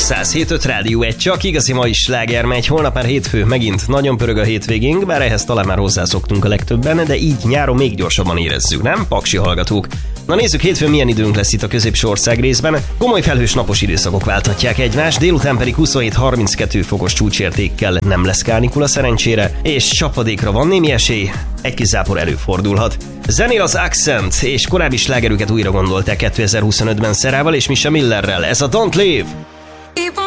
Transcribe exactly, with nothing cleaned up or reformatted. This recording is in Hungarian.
száz hét öt Rádió egy, csak igazi mai sláger megy, holnap már hétfő, megint nagyon pörög a hétvégénk, bár ehhez talán már hozzászoktunk a legtöbben, de így nyáron még gyorsabban érezzük, nem, paksi hallgatók? Na nézzük, hétfőn milyen időnk lesz itt a középső ország részben. Komoly felhős napos időszakok válthatják egymást, délután pedig huszonhét harminckettő fokos csúcsértékkel nem lesz kánikula szerencsére, és csapadékra van némi esély, egy kis zápor előfordulhat. Zenél az Accent, és korábbi slágerüket újra gondolták kétezer-huszonötben Szerával és Misha Millerrel. Ez a Don't Leave!